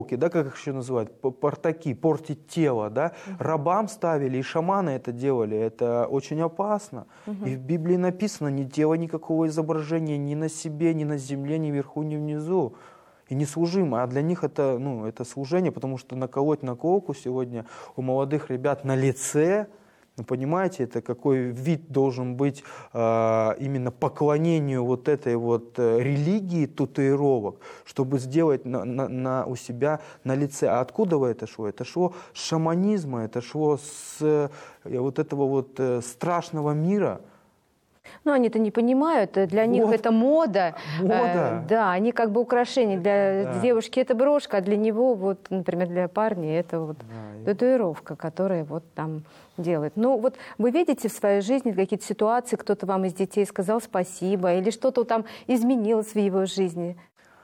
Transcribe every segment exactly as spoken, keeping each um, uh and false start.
да, как их еще называют, портаки, портить тело, да, угу. рабам ставили, и шаманы это делали, это очень опасно. Угу. И в Библии написано, не делай никакого изображения ни на себе, ни на земле, ни вверху, ни внизу. И не служимо, а для них это, ну, это служение, потому что наколоть наколку сегодня у молодых ребят на лице, ну, понимаете, это какой вид должен быть э, именно поклонению вот этой вот э, религии татуировок, чтобы сделать на, на, на, у себя на лице. А откуда это шло? Это шло с шаманизма, это шло с э, вот этого вот э, страшного мира. Ну, они-то не понимают, для них вот. Это мода. Мода. Э, да, они как бы украшения. Для да. девушки это брошка, а для него, вот, например, для парня это вот да, татуировка, которая вот там делает. Ну, вот вы видите в своей жизни какие-то ситуации, кто-то вам из детей сказал спасибо, или что-то там изменилось в его жизни?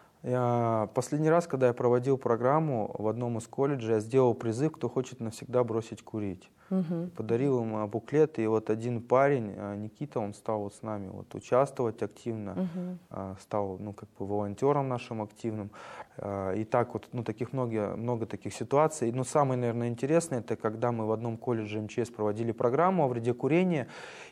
Я, последний раз, когда я проводил программу в одном из колледжей, я сделал призыв, кто хочет навсегда бросить курить. Угу. Подарил им буклет, и вот один парень, Никита, он стал вот с нами вот участвовать активно, угу. стал, ну, как бы волонтером нашим активным. И так вот, ну, таких много, много таких ситуаций. Но самое, наверное, интересное, это когда мы в одном колледже эм че эс проводили программу о вреде курения.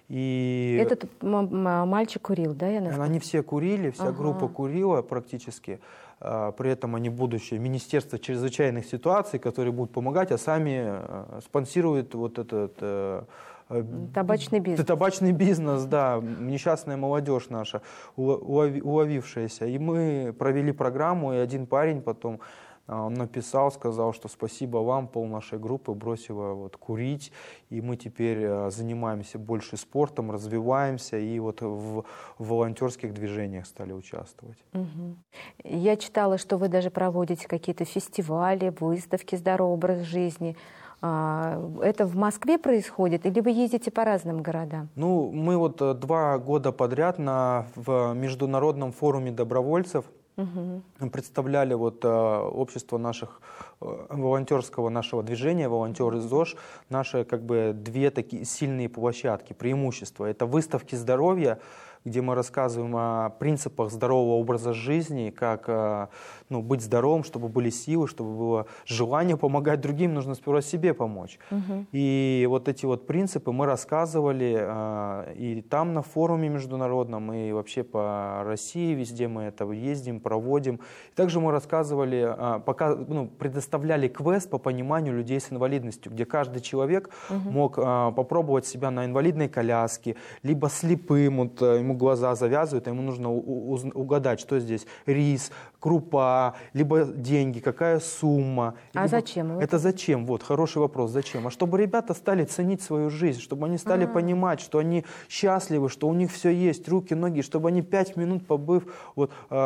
И этот мальчик курил, да? Я Они все курили, вся ага. группа курила практически. При этом они будущее Министерство чрезвычайных ситуаций, которые будут помогать, а сами спонсируют вот этот табачный бизнес. Табачный бизнес, да, несчастная молодежь наша, уловившаяся. И мы провели программу, и один парень потом он написал, сказал, что спасибо вам, пол нашей группы бросила вот курить, и мы теперь занимаемся больше спортом, развиваемся, и вот в, в волонтерских движениях стали участвовать. Угу. Я читала, что вы даже проводите какие-то фестивали, выставки «Здоровый образ жизни». Это в Москве происходит или вы ездите по разным городам? Ну, мы вот два года подряд на, в Международном форуме добровольцев Угу. представляли вот, э, общество наших, э, волонтерского нашего движения, волонтеры ЗОЖ, наши как бы две такие сильные площадки, преимущества. Это выставки здоровья, где мы рассказываем о принципах здорового образа жизни, как э, ну, быть здоровым, чтобы были силы, чтобы было желание помогать другим, нужно сперва себе помочь. Угу. И вот эти вот принципы мы рассказывали э, и там на форуме международном, и вообще по России везде мы это ездим, проводим. И также мы рассказывали, э, пока, ну, предоставляли квест по пониманию людей с инвалидностью, где каждый человек угу. мог э, попробовать себя на инвалидной коляске, либо слепым, вот, ему глаза завязывают, а ему нужно угадать, что здесь рис, крупа, либо деньги, какая сумма. А либо... зачем? Это зачем? Вот, хороший вопрос, зачем? А чтобы ребята стали ценить свою жизнь, чтобы они стали А-а-а. понимать, что они счастливы, что у них все есть, руки, ноги, чтобы они пять минут, побыв вот, э,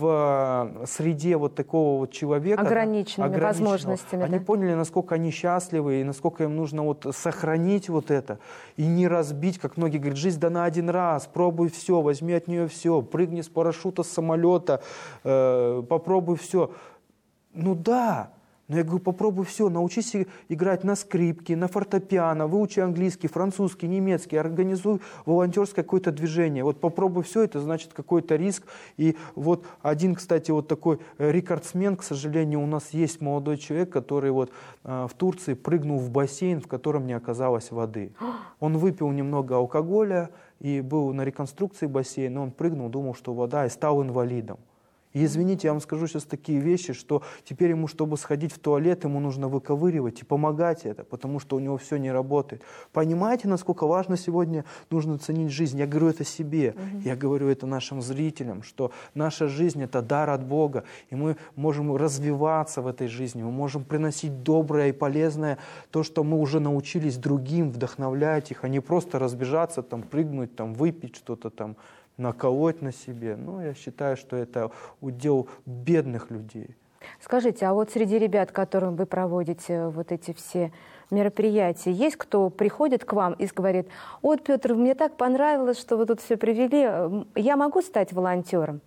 в среде вот такого вот человека, ограниченными возможностями, они да? поняли, насколько они счастливы и насколько им нужно вот сохранить вот это и не разбить, как многие говорят, жизнь дана один раз, пробуй все, возьми от нее все, прыгни с парашюта, с самолета, э, попробуй все. Ну да, но я говорю, попробуй все, научись играть на скрипке, на фортепиано, выучи английский, французский, немецкий, организуй волонтерское какое-то движение. Вот попробуй все, это значит какой-то риск. И вот один, кстати, вот такой рекордсмен, к сожалению, у нас есть молодой человек, который вот э, в Турции прыгнул в бассейн, в котором не оказалось воды. Он выпил немного алкоголя и был на реконструкции бассейна, он прыгнул, думал, что вода, и стал инвалидом. И извините, я вам скажу сейчас такие вещи, что теперь ему, чтобы сходить в туалет, ему нужно выковыривать и помогать это, потому что у него все не работает. Понимаете, насколько важно сегодня нужно ценить жизнь? Я говорю это себе, угу. я говорю это нашим зрителям, что наша жизнь – это дар от Бога, и мы можем развиваться в этой жизни, мы можем приносить доброе и полезное, то, что мы уже научились другим, вдохновлять их, а не просто разбежаться, там, прыгнуть, там, выпить что-то там, наколоть на себе. Ну, я считаю, что это удел бедных людей. Скажите, а вот среди ребят, которым вы проводите вот эти все мероприятия, есть кто приходит к вам и говорит: вот, Петр, мне так понравилось, что вы тут все привели, я могу стать волонтером?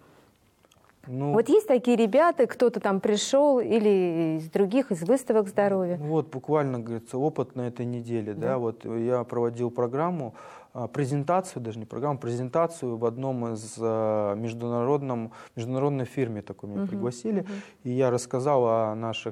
Ну, вот есть такие ребята, кто-то там пришел или из других, из выставок здоровья? Вот буквально, говорится, опыт на этой неделе. Да. Да, вот я проводил программу, презентацию, даже не программу, презентацию в одном из международном, международной фирме такой меня uh-huh, пригласили. Uh-huh. И я рассказал о наших